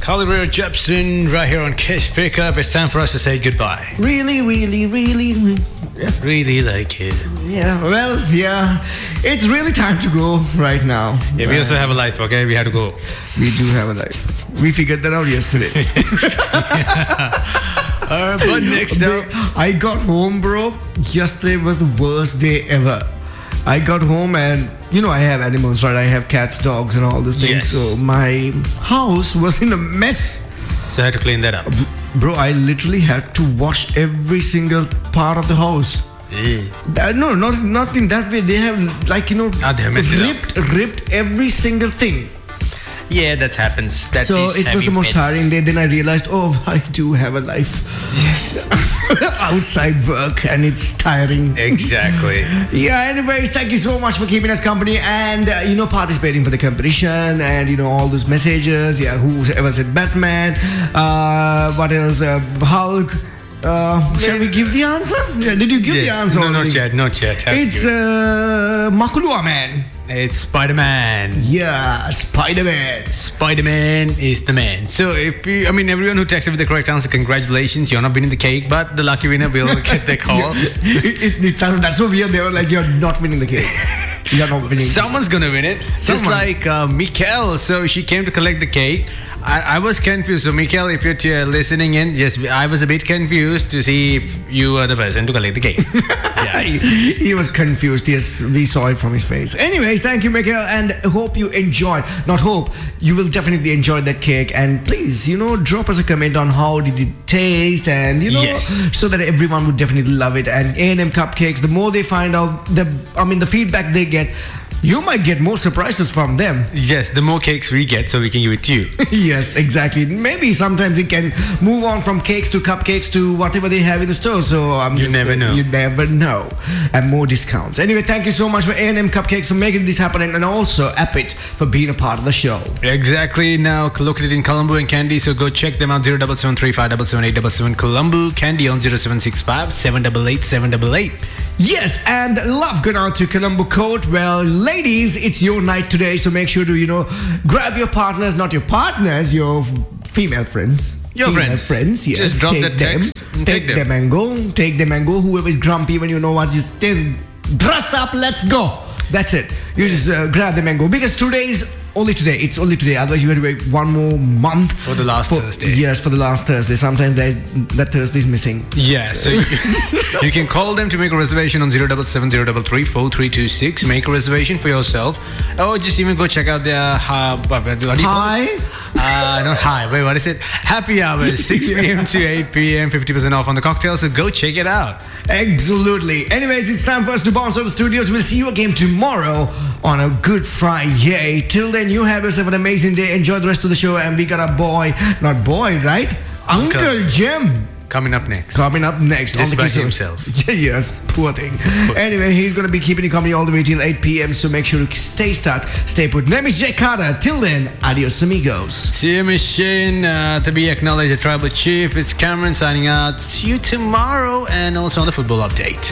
Carly Rae Jepsen right here on Kiss Pickup. It's time for us to say goodbye. Really, Really like it. yeah. It's really time to go right now. Yeah, we also have a life, okay? We had to go. We do have a life. We figured that out yesterday. But next up... I got home, bro. Yesterday was the worst day ever. I got home and, I have animals, right? I have cats, dogs and all those things. Yes. So my house was in a mess. So I had to clean that up. Bro, I literally had to wash every single part of the house. No, not in that way. They have ripped every single thing. Yeah, that happens. So it was the most tiring day. Then I realized, I do have a life. Yes. Outside work, and it's tiring. Exactly. Yeah, anyways, thank you so much for keeping us company and, participating for the competition and, all those messages. Yeah, whoever said Batman, what else, Hulk. Shall we give the answer? Yeah, did you give the answer? No, not yet. It's Makulua Man. It's Spider-Man. Yeah, Spider-Man. Spider-Man is the man. So everyone who texted with the correct answer, congratulations. You're not winning the cake, but the lucky winner will get the call. That's so weird. They were like, you're not winning the cake. You're not winning. Someone's going to win it. Just like Mikkel. So she ccame to collect the cake. I was confused. So, Mikkel, if you're listening in, yes, I was a bit confused to see if you were the person to collect the cake. Yeah. He was confused. Yes, we saw it from his face. Anyways, thank you, Mikkel, and hope you enjoyed. Not hope, you will definitely enjoy that cake. And please, drop us a comment on how did it taste, and so that everyone would definitely love it. And A&M Cupcakes, the more they find out, the feedback they get, you might get more surprises from them. Yes, the more cakes we get, so we can give it to you. Yes, exactly. Maybe sometimes it can move on from cakes to cupcakes to whatever they have in the store. So you never know. You never know. And more discounts. Anyway, thank you so much for A&M Cupcakes for making this happen, and also Appit for being a part of the show. Exactly. Now located in Colombo and Kandy, so go check them out. 0773577877 Colombo, Kandy on 0765 788 788. Yes, and love going out to Colombo Court. Well, ladies, it's your night today, so make sure to, grab your partners, not your partners, your female friends. Your friends, yes. Just drop that text and take them and go. Take them and go. Whoever is grumpy, when you know what, just dress up, let's go. That's it. You just grab them and go. Because it's only today. Otherwise, you have to wait one more month. For the last Thursday. Yes, for the last Thursday. Sometimes that Thursday is missing. Yeah, so you can call them to make a reservation on 077-033-4326. Make a reservation for yourself. Or just even go check out their... what do you call it? Not high. Wait, what is it? Happy hours, 6 p.m. to 8 p.m. 50% off on the cocktails. So go check it out. Absolutely. Anyways, it's time for us to bounce out of the studios. We'll see you again tomorrow on a Good Friday. Till then, you have yourself an amazing day. Enjoy the rest of the show. And we got a Uncle Jim. Coming up next. Just by himself. Yes, poor thing. Anyway, he's going to be keeping you company all the way till 8 p.m. So make sure to stay stuck, stay put. Name is Jay Carter. Till then, adios amigos. See you, Machine. To be acknowledged, the Tribal Chief. It's Cameron signing out. See you tomorrow and also on the football update.